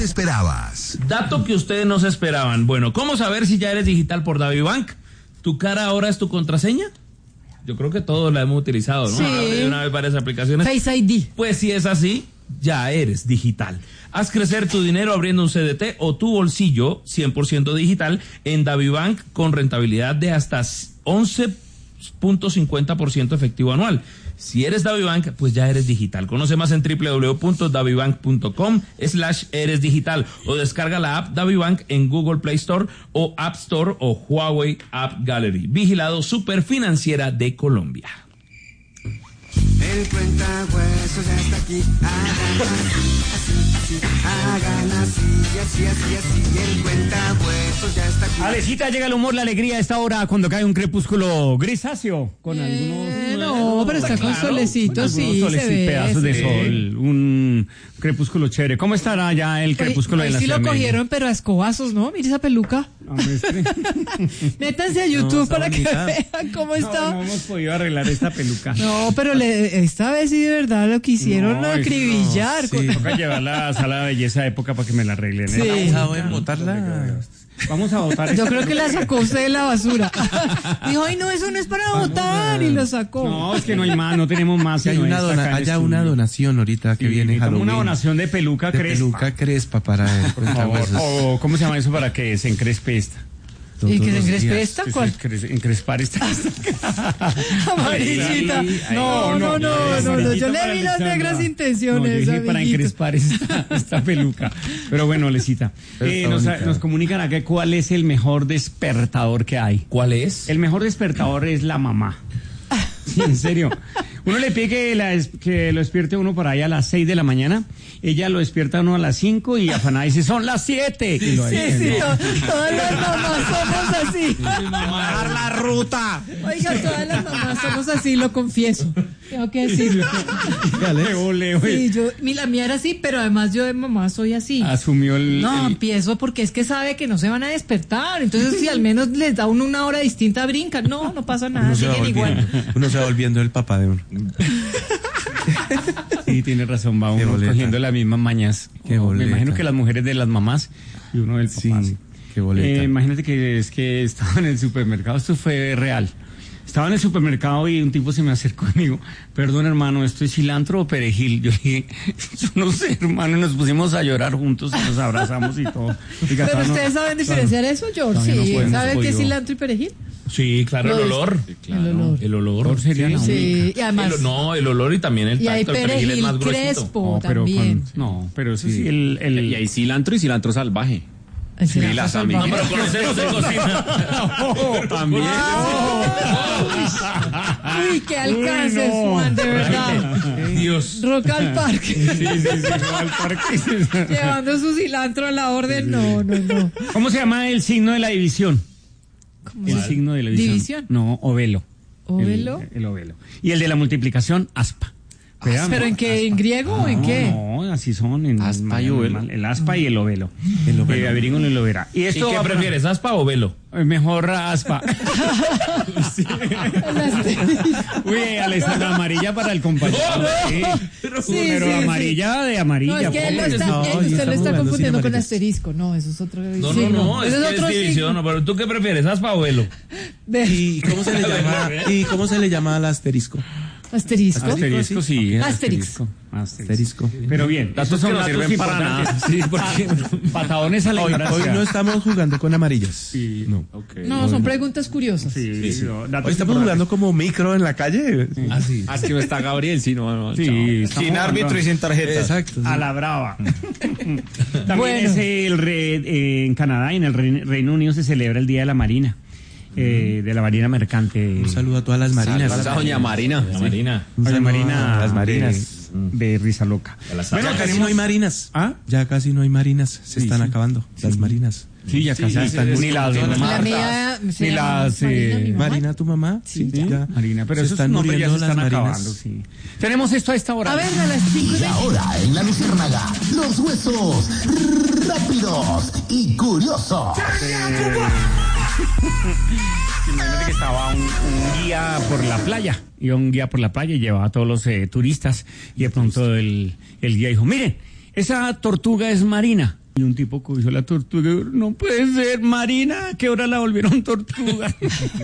esperabas. Dato que ustedes no se esperaban. Bueno, ¿cómo saber si ya eres digital por DaviBank? ¿Tu cara ahora es tu contraseña? Yo creo que todos la hemos utilizado, ¿no? Sí. De una vez varias aplicaciones. Face ID. Pues si es así, ya eres digital. Haz crecer tu dinero abriendo un CDT o tu bolsillo 100% digital en DaviBank con rentabilidad de hasta 11.50% efectivo anual. Si eres DaviBank, pues ya eres digital. Conoce más en www.davibank.com/eresdigital o descarga la app DaviBank en Google Play Store o App Store o Huawei App Gallery. Vigilado Superfinanciera de Colombia. El cuentahuesos ya está aquí. Hagan así, el cuentahuesos ya está aquí. Alecita, llega el humor, la alegría a esta hora cuando cae un crepúsculo grisáceo con algunos... No, pero está con solecito, sí, soles se ve. pedazos de sol, un crepúsculo chévere. ¿Cómo estará ya el crepúsculo de la sí ciudad? lo cogieron, pero a escobazos, ¿no? Mire esa peluca. Métanse a YouTube para bonita. que vean cómo está. No hemos podido arreglar esta peluca. No, pero esta vez sí de verdad lo quisieron acribillar. Toca llevarla a sala de belleza de época para que me la arreglen. Sí. Vamos a votar. Yo creo que la sacó usted de la basura. Dijo, ay, no, eso no es para votar. Y lo sacó. No, es que no hay más, no tenemos más. Hay haya una donación ahorita que viene Halloween. Una donación de peluca crespa. Peluca crespa para el cuentahuesos. O, ¿cómo se llama eso para que se encrespe esta? ¿Y que se encrespe esta? ¿Cuál? Encrespar esta. Amarillita. No. Yo le vi las negras intenciones. No, yo dije para encrespar esta peluca. Pero bueno, Lecita. Nos comunican acá cuál es el mejor despertador que hay. ¿Cuál es? El mejor despertador es la mamá. Sí, en serio. Uno le pide que lo despierte uno por ahí a las 6 de la mañana. Ella lo despierta uno a las 5 y afanada dice, son las 7. Sí, todas las mamás somos así. Dar la ruta. Oiga, todas las mamás somos así, lo confieso. Tengo que decirlo. Sí, la mía era así, pero además yo de mamá soy así. Asumió empiezo porque es que sabe que no se van a despertar. Entonces, si al menos les da uno una hora distinta, brincan. No pasa nada, siguen igual. Uno se va volviendo el papá de uno. Sí, tiene razón, va uno cogiendo las mismas mañas. Me imagino que las mujeres de las mamás y uno del papá. Sí, qué boleta. Imagínate que estaba en el supermercado, esto fue real. Estaba en el supermercado y un tipo se me acercó y me dijo, perdón hermano, ¿esto es cilantro o perejil? Yo dije, yo no sé hermano, y nos pusimos a llorar juntos y nos abrazamos y todo. Pero ustedes saben diferenciar eso, George, sí. ¿Saben qué es cilantro y perejil? Sí, claro, el olor. El olor sería la única. Sí, y además, el olor y también el tacto. Y hay perejil es más crespo también. Pero eso sí, y hay cilantro y cilantro salvaje. Sí, las amigas. No, pero con ese no se cocina. También. Uy, qué alcance, Juan, de verdad. Dios. Rock al parque. Sí, Rock al parque. Llevando su cilantro a la orden, no. ¿Cómo se llama el signo de la división? El signo de la división. No, ovelo. ¿Ovelo? El ovelo. Y el de la multiplicación, aspa. ¿Pero en qué? ¿En griego o en qué? No, así son. En aspa y ovelo. El aspa y el ovelo. Averíguenlo y lo verá. ¿Y qué prefieres, aspa o velo? Mejor aspa. Sí. Uy, la amarilla para el compañero. Pero amarilla de amarilla. No, es que usted lo está confundiendo con asterisco. No, eso es otro. No, es que es división. Pero ¿tú qué prefieres, aspa o velo? ¿Y cómo se le llama al asterisco? Asterisco, sí. Asterisco. Pero bien, datos son que no sirven para nada. Sí, porque patadones a la ignorancia. Hoy no estamos jugando con amarillas. Sí. No. Okay. No, son preguntas curiosas. Sí. Hoy estamos jugando como micro en la calle. Sí. Es que no está Gabriel, sí, no. Sí, sin árbitro y sin tarjeta. Exacto. Sí. A la brava. También es en Canadá y en el Reino Unido se celebra el Día de la Marina. De la Marina Mercante. Un saludo a todas las marinas. Saludos a Doña Marina. Doña Marina. Las marinas. De Risa Loca. Bueno, casi no hay marinas. ¿Ah? Ya casi no hay marinas. Se están acabando las marinas. Sí, ya casi están. Ni las Marina, tu mamá. Sí, ya. Marina, pero se están muriendo las marinas. Acabando, sí. Tenemos esto a esta hora. A ver, a las 5 y ahora en La Luciérnaga, los huesos rápidos y curiosos. Imagínate que estaba un guía por la playa. Iba un guía por la playa y llevaba a todos los turistas. Y de pronto el guía dijo, miren, esa tortuga es marina. Y un tipo cogió la tortuga y dijo, no puede ser, Marina, ¿a qué hora la volvieron tortuga?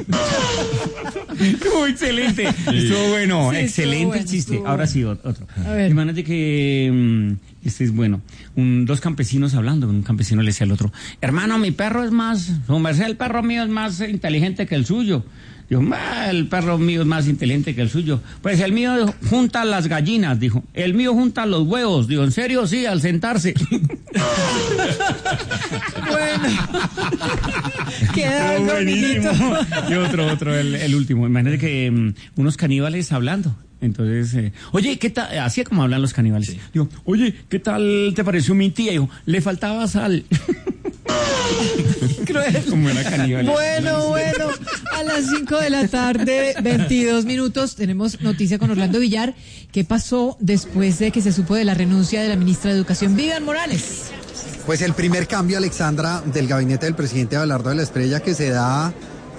Estuvo excelente. Estuvo bueno, Sí, excelente estuvo bueno, el chiste. estuvo Ahora bueno. sí, otro. A ver. Imagínate que este es bueno. Dos campesinos hablando, un campesino le decía al otro, hermano, mi perro es más, su merced, el perro mío es más inteligente que el suyo. Dijo, el perro mío es más inteligente que el suyo. Pues el mío junta las gallinas, dijo. El mío junta los huevos. Dijo, ¿en serio? Sí, al sentarse. Bueno. Queda algo, Buenísimo. amiguito. Y otro, el último. Imagínate que unos caníbales hablando. Entonces, oye, ¿qué tal? Así como hablan los caníbales. Sí. Digo, oye, ¿qué tal te pareció mi tía? Dijo, le faltaba sal. Cruel. Como era caníbal. Bueno, a las 5 de la tarde, 22 minutos, tenemos noticia con Orlando Villar. ¿Qué pasó después de que se supo de la renuncia de la ministra de Educación, Vivian Morales? Pues el primer cambio, Alexandra, del gabinete del presidente Abelardo de la Estrella, que se da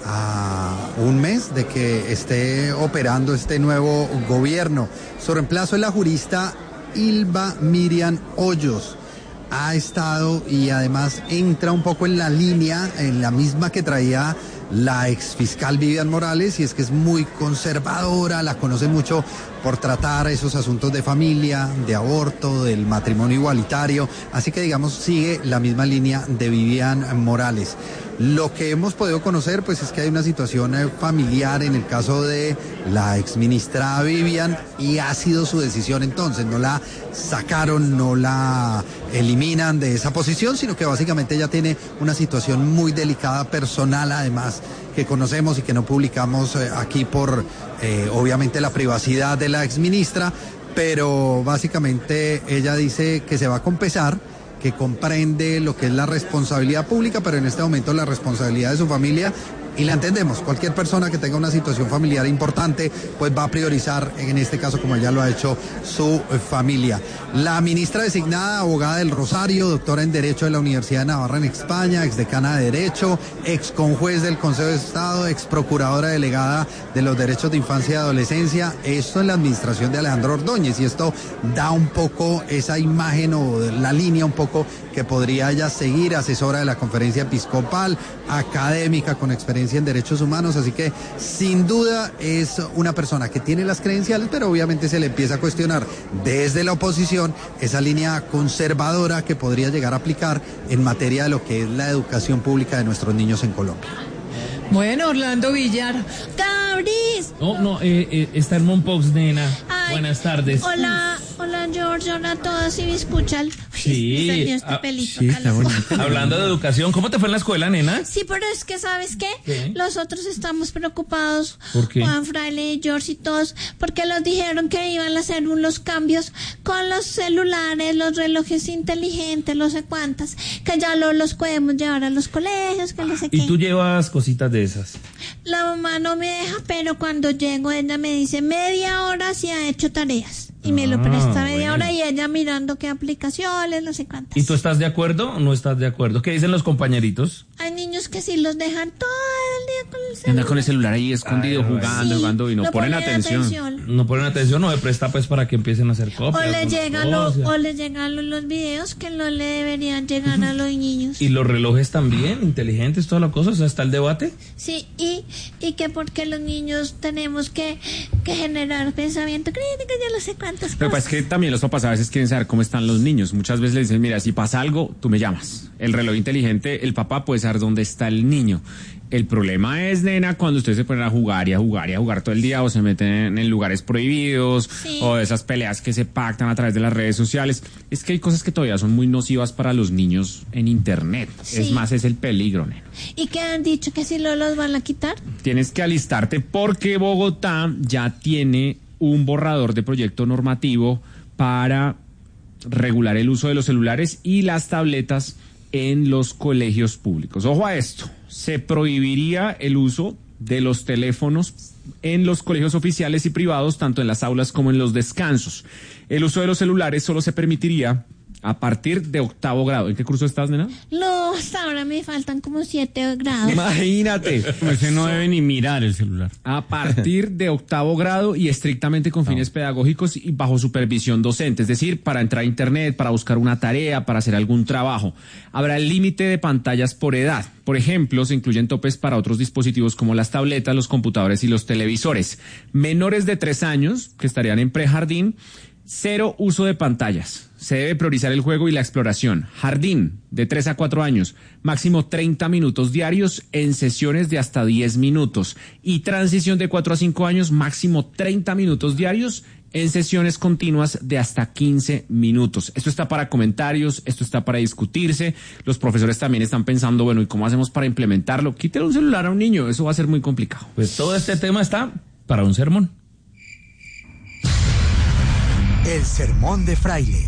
a un mes de que esté operando este nuevo gobierno. Su reemplazo es la jurista Ilva Miriam Hoyos. Ha estado y además entra un poco en la línea, en la misma que traía la exfiscal Vivian Morales, y es que es muy conservadora, la conoce mucho por tratar esos asuntos de familia, de aborto, del matrimonio igualitario, así que digamos sigue la misma línea de Vivian Morales. Lo que hemos podido conocer pues es que hay una situación familiar en el caso de la exministra Vivian y ha sido su decisión entonces, no la sacaron, no la eliminan de esa posición, sino que básicamente ella tiene una situación muy delicada personal además que conocemos y que no publicamos aquí por obviamente la privacidad de la exministra, pero básicamente ella dice que se va a compensar, que comprende lo que es la responsabilidad pública, pero en este momento la responsabilidad de su familia, y la entendemos, cualquier persona que tenga una situación familiar importante, pues va a priorizar, en este caso como ella lo ha hecho, su familia. La ministra designada, abogada del Rosario, doctora en Derecho de la Universidad de Navarra en España, exdecana de Derecho, ex conjuez del Consejo de Estado, ex procuradora delegada de los derechos de infancia y adolescencia, esto en la administración de Alejandro Ordóñez, y esto da un poco esa imagen o la línea un poco que podría ella seguir, asesora de la Conferencia Episcopal, académica con experiencia en derechos humanos, así que sin duda es una persona que tiene las credenciales, pero obviamente se le empieza a cuestionar desde la oposición esa línea conservadora que podría llegar a aplicar en materia de lo que es la educación pública de nuestros niños en Colombia. Bueno, Orlando Villar. ¡Cabris! No, está el Monpox, nena. Ay, Buenas tardes. Hola, George, hola a todas, ¿sí me escuchan? Sí, Me salió este pelito sí, acá. está bonito. Hablando de educación, ¿cómo te fue en la escuela, nena? Sí, pero es que, ¿sabes qué? ¿Qué? Nosotros estamos preocupados, ¿Por qué? Juan, Fraile, George y todos, porque nos dijeron que iban a hacer unos cambios con los celulares, los relojes inteligentes, no sé cuántas, que ya los podemos llevar a los colegios, que no sé qué. Y tú llevas cositas de esas. La mamá no me deja, pero cuando llego ella me dice media hora si ha hecho tareas. Y me lo presta media hora y ella mirando qué aplicaciones, no sé cuántas. ¿Y tú estás de acuerdo o no estás de acuerdo? ¿Qué dicen los compañeritos? Hay niños que sí los dejan todo el día con el celular. Anda con el celular ahí escondido, jugando, Sí, jugando y no ponen atención. No ponen atención, no de presta pues para que empiecen a hacer copias. O les alguna llegan los videos que no le deberían llegar a los niños. Y los relojes también, inteligentes, toda la cosa, o sea, está el debate. Sí, y que porque los niños tenemos que generar pensamiento crítico, yo no sé cuántas Pero cosas. es que también los papás a veces quieren saber cómo están los niños. Muchas veces le dicen, mira, si pasa algo, tú me llamas. El reloj inteligente, el papá puede saber dónde está el niño. El problema es, nena, cuando ustedes se ponen a jugar y a jugar y a jugar todo el día o se meten en lugares prohibidos Sí. o esas peleas que se pactan a través de las redes sociales. Es que hay cosas que todavía son muy nocivas para los niños en internet. Sí. Es más, es el peligro, nena. ¿Y que han dicho que si los van a quitar? Tienes que alistarte porque Bogotá ya tiene un borrador de proyecto normativo para regular el uso de los celulares y las tabletas en los colegios públicos. Ojo a esto, se prohibiría el uso de los teléfonos en los colegios oficiales y privados, tanto en las aulas como en los descansos. El uso de los celulares solo se permitiría A partir de 8º grado. ¿En qué curso estás, nena? No, hasta ahora me faltan como 7 grados. Imagínate. Ese no debe ni mirar el celular. A partir de 8º grado y estrictamente con fines pedagógicos y bajo supervisión docente, es decir, para entrar a internet, para buscar una tarea, para hacer algún trabajo. Habrá el límite de pantallas por edad. Por ejemplo, se incluyen topes para otros dispositivos como las tabletas, los computadores y los televisores. Menores de 3 años, que estarían en prejardín, 0 uso de pantallas. Se debe priorizar el juego y la exploración. Jardín, de 3 a 4 años, máximo 30 minutos diarios en sesiones de hasta 10 minutos. Y transición de 4 a 5 años, máximo 30 minutos diarios en sesiones continuas de hasta 15 minutos. Esto está para comentarios, esto está para discutirse. Los profesores también están pensando, bueno, ¿y cómo hacemos para implementarlo? Quítale un celular a un niño, eso va a ser muy complicado. Pues todo este tema está para un sermón. El sermón de Fraile.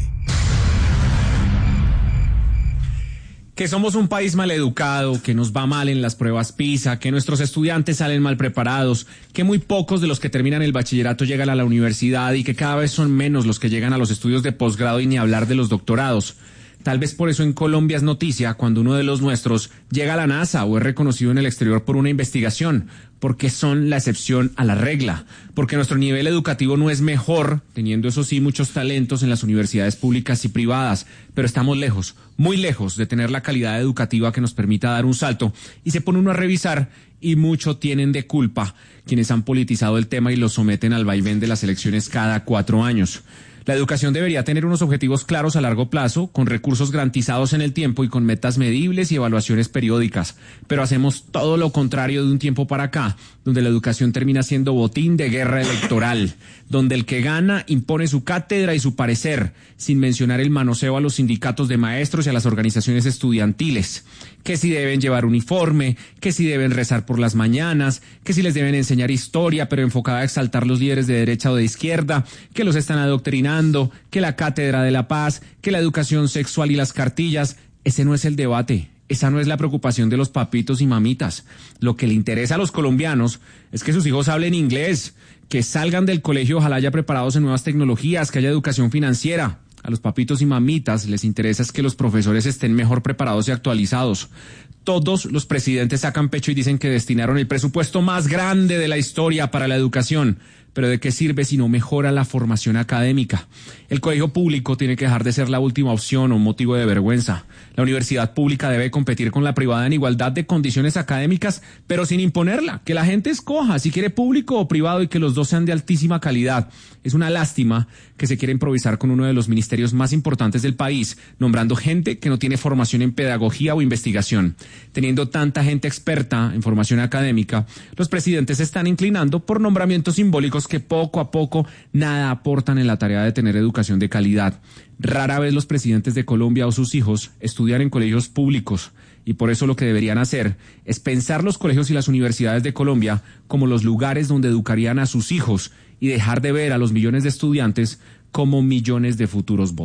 Que somos un país maleducado, que nos va mal en las pruebas PISA, que nuestros estudiantes salen mal preparados, que muy pocos de los que terminan el bachillerato llegan a la universidad y que cada vez son menos los que llegan a los estudios de posgrado y ni hablar de los doctorados. Tal vez por eso en Colombia es noticia cuando uno de los nuestros llega a la NASA o es reconocido en el exterior por una investigación, porque son la excepción a la regla, porque nuestro nivel educativo no es mejor, teniendo eso sí muchos talentos en las universidades públicas y privadas, pero estamos lejos, muy lejos de tener la calidad educativa que nos permita dar un salto, y se pone uno a revisar y mucho tienen de culpa quienes han politizado el tema y lo someten al vaivén de las elecciones cada 4 años. La educación debería tener unos objetivos claros a largo plazo, con recursos garantizados en el tiempo y con metas medibles y evaluaciones periódicas. Pero hacemos todo lo contrario de un tiempo para acá, donde la educación termina siendo botín de guerra electoral, donde el que gana impone su cátedra y su parecer, sin mencionar el manoseo a los sindicatos de maestros y a las organizaciones estudiantiles, que si deben llevar uniforme, que si deben rezar por las mañanas, que si les deben enseñar historia, pero enfocada a exaltar los líderes de derecha o de izquierda, que los están adoctrinando, que la cátedra de la paz, que la educación sexual y las cartillas. Ese no es el debate. Esa no es la preocupación de los papitos y mamitas. Lo que le interesa a los colombianos es que sus hijos hablen inglés, que salgan del colegio ojalá ya preparados en nuevas tecnologías, que haya educación financiera. A los papitos y mamitas les interesa es que los profesores estén mejor preparados y actualizados. Todos los presidentes sacan pecho y dicen que destinaron el presupuesto más grande de la historia para la educación. Pero ¿de qué sirve si no mejora la formación académica? El colegio público tiene que dejar de ser la última opción o un motivo de vergüenza. La universidad pública debe competir con la privada en igualdad de condiciones académicas, pero sin imponerla. Que la gente escoja si quiere público o privado y que los dos sean de altísima calidad. Es una lástima que se quiera improvisar con uno de los ministerios más importantes del país, nombrando gente que no tiene formación en pedagogía o investigación. Teniendo tanta gente experta en formación académica, los presidentes se están inclinando por nombramientos simbólicos que poco a poco nada aportan en la tarea de tener educación de calidad. Rara vez los presidentes de Colombia o sus hijos estudian en colegios públicos y por eso lo que deberían hacer es pensar los colegios y las universidades de Colombia como los lugares donde educarían a sus hijos y dejar de ver a los millones de estudiantes como millones de futuros votos.